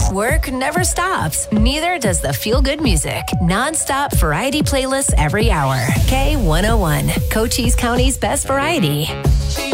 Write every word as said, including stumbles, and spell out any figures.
Work never stops. Neither does the feel-good music. Non-stop variety playlists every hour. K one oh one, Cochise County's best variety.